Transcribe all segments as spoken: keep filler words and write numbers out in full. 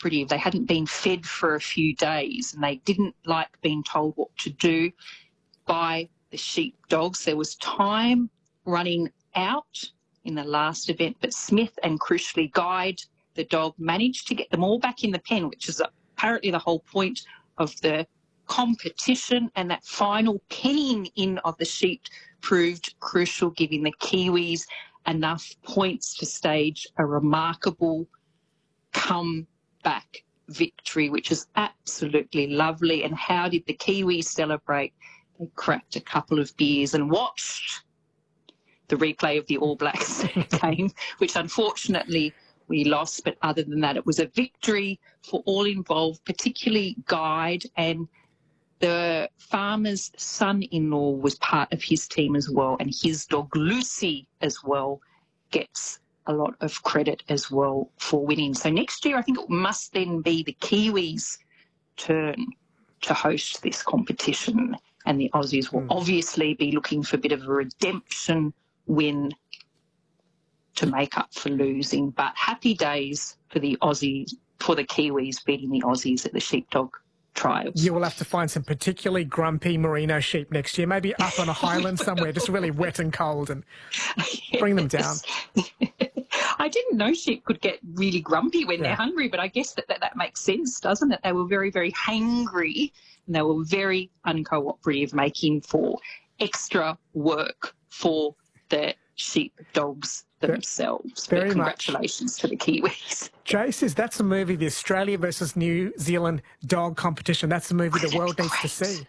uncooperative. They hadn't been fed for a few days and they didn't like being told what to do by the sheepdogs. There was time running out in the last event, but Smith and Crucially Guide, the dog, managed to get them all back in the pen, which is apparently the whole point of the competition. And that final penning in of the sheep proved crucial, giving the Kiwis enough points to stage a remarkable comeback victory, which is absolutely lovely. And how did the Kiwis celebrate? They cracked a couple of beers and watched the replay of the All Blacks game, which unfortunately we lost. But other than that, it was a victory for all involved, particularly Guide, and the farmer's son-in-law was part of his team as well, and his dog Lucy as well gets a lot of credit as well for winning. So next year I think it must then be the Kiwis' turn to host this competition, and the Aussies will mm. obviously be looking for a bit of a redemption win to make up for losing. But happy days for the Aussies, for the Kiwis beating the Aussies at the sheepdog trials. You will have to find some particularly grumpy merino sheep next year, maybe up on a highland somewhere, just really wet and cold, and bring them down. I didn't know sheep could get really grumpy when yeah. they're hungry, but I guess that, that that makes sense, doesn't it? They were very, very hangry, and they were very uncooperative, making for extra work for the sheepdogs themselves. Very but congratulations much. to the Kiwis. Jay says that's a movie, the Australia versus New Zealand dog competition. That's a movie Oh, the world great. needs to see.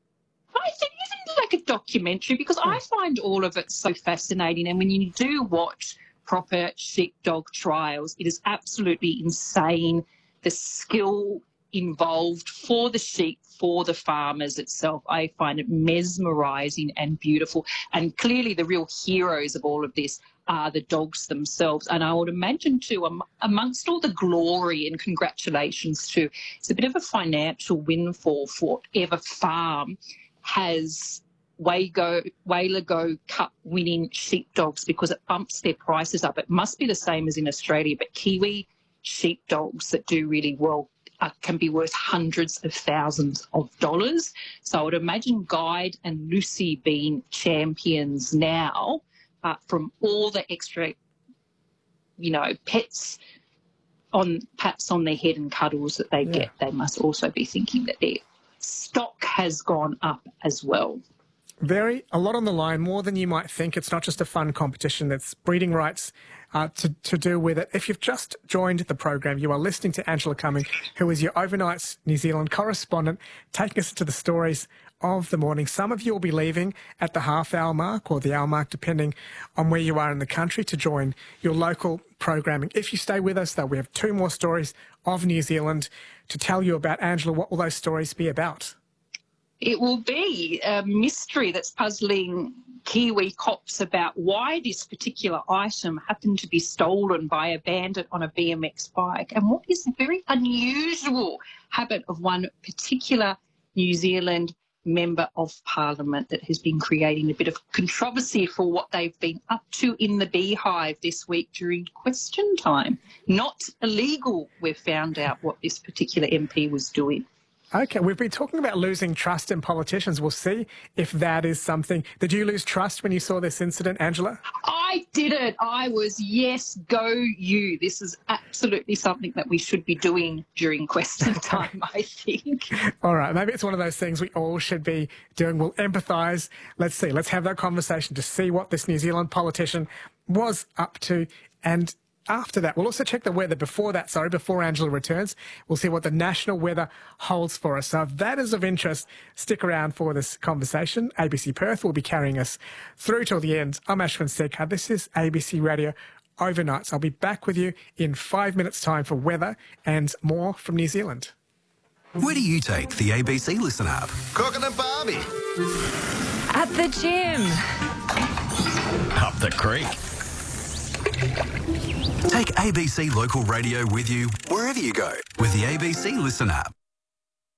I think even like a documentary, because yeah. I find all of it so fascinating. And when you do watch proper sheepdog trials, it is absolutely insane, the skill involved for the sheep, for the farmers itself. I find it mesmerising and beautiful. And clearly the real heroes of all of this are the dogs themselves. And I would imagine too, um, amongst all the glory and congratulations too, it's a bit of a financial windfall for whatever farm has Wago, Waylago Cup winning sheepdogs, because it bumps their prices up. It must be the same as in Australia, but Kiwi sheepdogs that do really well Uh, can be worth hundreds of thousands of dollars. So I would imagine Guide and Lucy being champions now, but from all the extra, you know, pets on pats on their head and cuddles that they yeah. get, they must also be thinking that their stock has gone up as well. Very, a lot on the line, more than you might think. It's not just a fun competition. It's breeding rights uh, to, to do with it. If you've just joined the program, you are listening to Angela Cumming, who is your overnight New Zealand correspondent, taking us into the stories of the morning. Some of you will be leaving at the half-hour mark or the hour mark, depending on where you are in the country, to join your local programming. If you stay with us, though, we have two more stories of New Zealand to tell you about. Angela, what will those stories be about? It will be a mystery that's puzzling Kiwi cops about why this particular item happened to be stolen by a bandit on a B M X bike, and what is the very unusual habit of one particular New Zealand Member of Parliament that has been creating a bit of controversy for what they've been up to in the beehive this week during question time. Not illegal, we've found out what this particular M P was doing. Okay, we've been talking about losing trust in politicians. We'll see if that is something. Did you lose trust when you saw this incident, Angela? I didn't. I was, yes, go you. This is absolutely something that we should be doing during question time, I think. All right, maybe it's one of those things we all should be doing. We'll empathise. Let's see. Let's have that conversation to see what this New Zealand politician was up to. And after that, we'll also check the weather. Before that, sorry, before Angela returns, we'll see what the national weather holds for us. So if that is of interest, stick around for this conversation. A B C Perth will be carrying us through till the end. I'm Ashwin Sekhar. This is A B C Radio Overnights. I'll be back with you in five minutes' time for weather and more from New Zealand. Where do you take the A B C Listen app? Cooking at Barbie. At the gym. Up the creek. Take A B C Local Radio with you wherever you go with the A B C Listen app.